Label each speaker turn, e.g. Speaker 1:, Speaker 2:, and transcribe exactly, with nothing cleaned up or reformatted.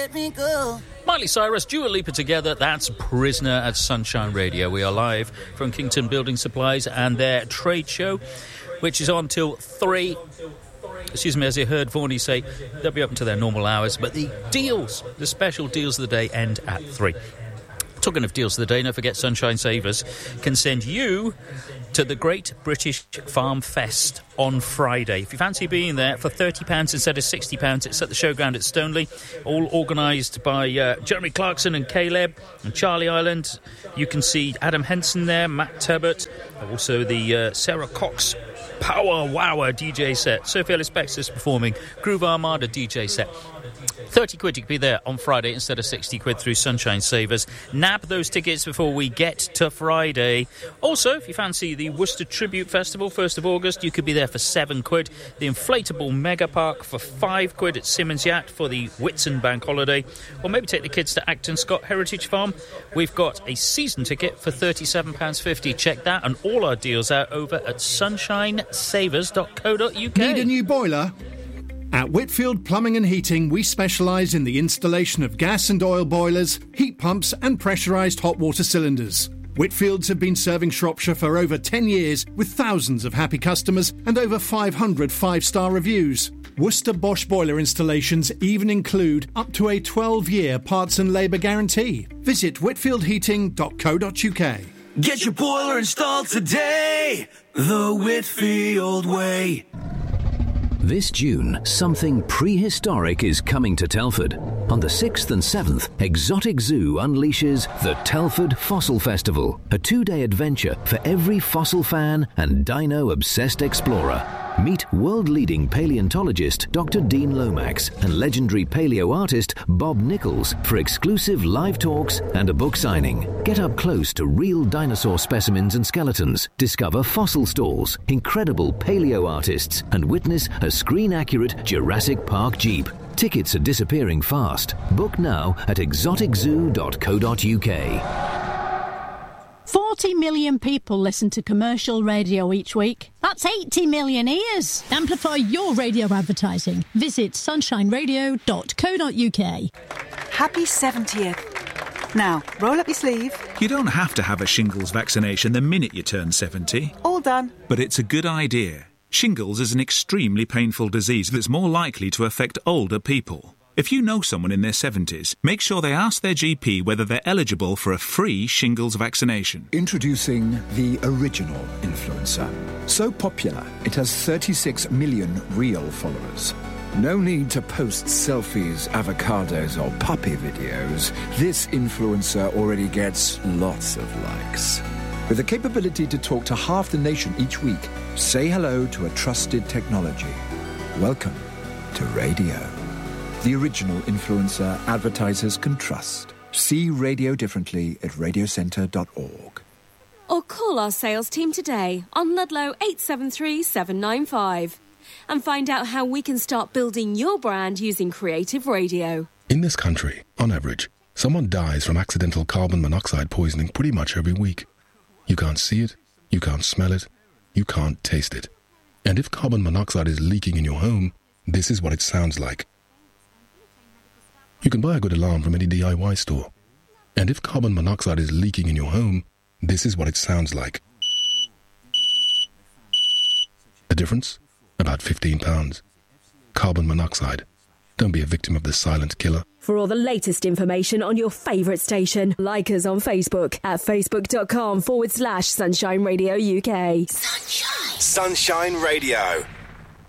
Speaker 1: let me go.
Speaker 2: Miley Cyrus, Dua Lipa together, that's Prisoner at Sunshine Radio. We are live from Kington Building Supplies and their trade show, which is on till three. Excuse me, as you heard Vorney say, they'll be open to their normal hours, but the deals, the special deals of the day end at three. Talking of deals of the day, don't forget Sunshine Savers can send you to the Great British Farm Fest on Friday. If you fancy being there for thirty pounds instead of sixty pounds, it's at the showground at Stoneleigh, all organised by uh, Jeremy Clarkson and Caleb and Charlie Island. You can see Adam Henson there, Matt Tubbert, also the uh, Sarah Cox Power Wower D J set. Sophie Ellis Bexus performing Groove Armada D J set. thirty quid, you could be there on Friday instead of sixty quid through Sunshine Savers. Nab those tickets before we get to Friday. Also, if you fancy the Worcester Tribute Festival, first of August, you could be there for seven quid. The Inflatable Mega Park for five quid at Simmons Yacht for the Whitsun Bank Holiday. Or maybe take the kids to Acton Scott Heritage Farm. We've got a season ticket for thirty-seven pounds fifty. Check that and all our deals out over at sunshine savers dot co dot uk.
Speaker 3: Need a new boiler? At Whitfield Plumbing and Heating, we specialise in the installation of gas and oil boilers, heat pumps and pressurised hot water cylinders. Whitfields have been serving Shropshire for over ten years with thousands of happy customers and over five hundred five-star reviews. Worcester Bosch boiler installations even include up to a twelve-year parts and labour guarantee. Visit whitfield heating dot co dot uk.
Speaker 4: Get your boiler installed today, the Whitfield way.
Speaker 5: This June, something prehistoric is coming to Telford. On the sixth and seventh, Exotic Zoo unleashes the Telford Fossil Festival, a two-day adventure for every fossil fan and dino-obsessed explorer. Meet world-leading paleontologist Doctor Dean Lomax and legendary paleo artist Bob Nichols for exclusive live talks and a book signing. Get up close to real dinosaur specimens and skeletons, discover fossil stalls, incredible paleo artists, and witness a screen-accurate Jurassic Park Jeep. Tickets are disappearing fast. Book now at exotic zoo dot co dot uk.
Speaker 6: forty million people listen to commercial radio each week. That's eighty million ears.
Speaker 7: Amplify your radio advertising. Visit sunshine radio dot co dot uk.
Speaker 8: Happy seventieth. Now, roll up your sleeve.
Speaker 9: You don't have to have a shingles vaccination the minute you turn seventy.
Speaker 8: All done.
Speaker 9: But it's a good idea. Shingles is an extremely painful disease that's more likely to affect older people. If you know someone in their seventies, make sure they ask their G P whether they're eligible for a free shingles vaccination.
Speaker 10: Introducing the original influencer. So popular, it has thirty-six million real followers. No need to post selfies, avocados or puppy videos. This influencer already gets lots of likes. With the capability to talk to half the nation each week, say hello to a trusted technology. Welcome to radio. The original influencer advertisers can trust. See radio differently at radio centre dot org.
Speaker 11: Or call our sales team today on Ludlow eight seven three seven nine five and find out how we can start building your brand using creative radio.
Speaker 12: In this country, on average, someone dies from accidental carbon monoxide poisoning pretty much every week. You can't see it, you can't smell it, you can't taste it. And if carbon monoxide is leaking in your home, this is what it sounds like. You can buy a good alarm from any D I Y store. And if carbon monoxide is leaking in your home, this is what it sounds like. The difference? About fifteen pounds. Carbon monoxide. Don't be a victim of the silent killer.
Speaker 13: For all the latest information on your favourite station, like us on Facebook at facebook.com forward slash Sunshine Radio UK.
Speaker 4: Sunshine. Sunshine Radio.